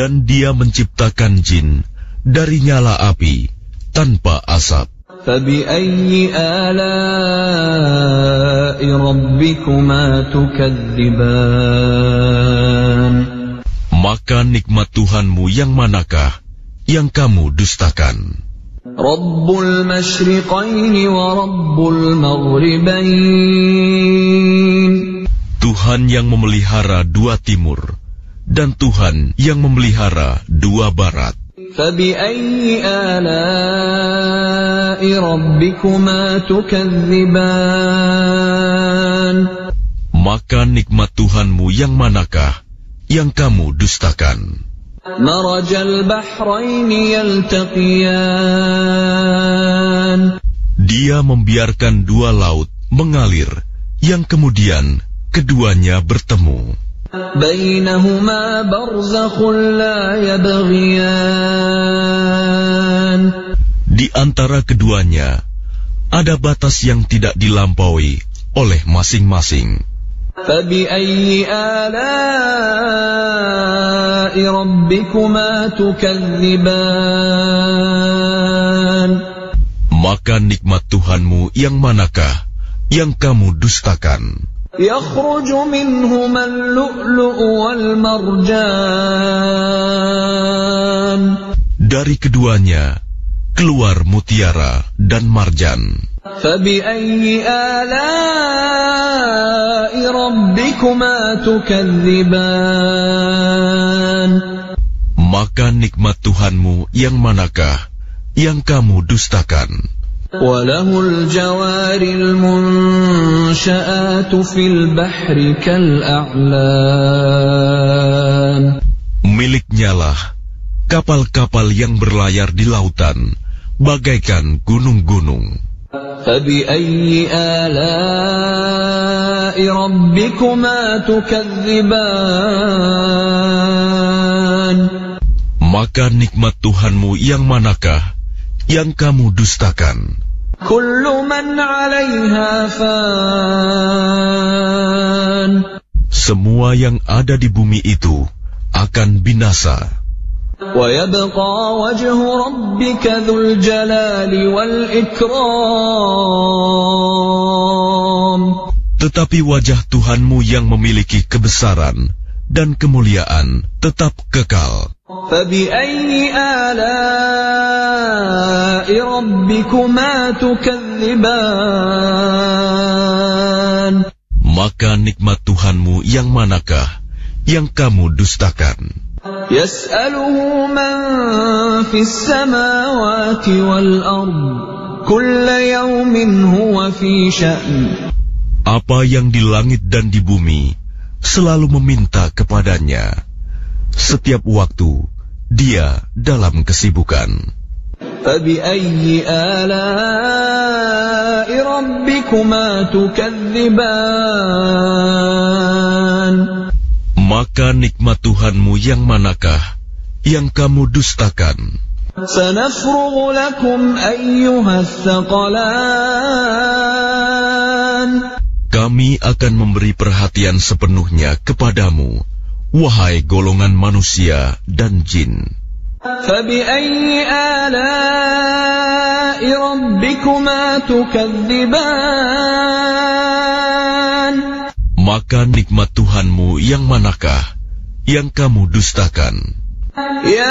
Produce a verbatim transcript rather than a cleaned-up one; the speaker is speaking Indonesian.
Dan Dia menciptakan jin dari nyala api tanpa asap. فَبِأَيِّ آلَاءِ رَبِّكُمَا تُكَذِّبَانِ Maka nikmat Tuhanmu yang manakah yang kamu dustakan? Rabbul masyriqaini wa Rabbul maghribain. Tuhan yang memelihara dua timur dan Tuhan yang memelihara dua barat. فَبِأَيِّ آلَاءِ رَبِّكُمَا تُكَذِّبَانِ Maka nikmat Tuhanmu yang manakah yang kamu dustakan? مَرَجَ الْبَحْرَيْنِ يَلْتَقِيَانِ Dia membiarkan dua laut mengalir, yang kemudian keduanya bertemu. بَيْنَهُمَا بَرْزَخٌ لَا يَبْغِيَانِ Di antara keduanya ada batas yang tidak dilampaui oleh masing-masing. فَبِأَيِّ آلَاءِ رَبِّكُمَا تُكَذِّبَانِ Maka nikmat Tuhanmu yang manakah yang kamu dustakan? يَخْرُجُ مِنْهُمَا اللُّؤْلُؤُ وَالْمَرْجَانُ Dari keduanya keluar mutiara dan marjan. فَبِأَيِّ آلَاءِ رَبِّكُمَا تُكَذِّبَانِ Maka nikmat Tuhanmu yang manakah yang kamu dustakan? وَلَهُ الْجَوَارِ الْمُنشَآتُ فِي الْبَحْرِ كَالْأَعْلَامِ Miliknya lah kapal-kapal yang berlayar di lautan bagaikan gunung-gunung. فَبِأَيِّ آلَاءِ رَبِّكُمَا تُكَذِّبَانِ Maka nikmat Tuhanmu yang manakah yang kamu dustakan? كُلُّ مَنْ عَلَيْهَا فَانٍ Semua yang ada di bumi itu akan binasa. وَيَبْقَى وَجْهُ رَبِّكَ ذُو الْجَلَالِ وَالْإِكْرَامِ Tetapi wajah Tuhanmu yang memiliki kebesaran dan kemuliaan tetap kekal. فَبِأَيِّ آلَاءِ رَبِّكُمَا تُكَذِّبَانِ Maka nikmat Tuhanmu yang manakah yang kamu dustakan? يَسْأَلُهُ مَنْ فِي السَّمَاوَاتِ وَالْأَرْضِ كُلَّ يَوْمٍ هُوَ فِي شَأْنٍ Apa yang di langit dan di bumi selalu meminta kepadanya. Setiap waktu dia dalam kesibukan. فَبِأَيِّ آلَاءِ رَبِّكُمَا تُكَذِّبَانِ Maka nikmat Tuhanmu yang manakah yang kamu dustakan? سَنَفْرُغُ لَكُمْ أَيُّهَا الثَّقَلَانِ Kami akan memberi perhatian sepenuhnya kepadamu, wahai golongan manusia dan jin. فَبِأَيِّ آلَاءِ رَبِّكُمَا تُكَذِّبَانِ Maka nikmat Tuhanmu yang manakah yang kamu dustakan?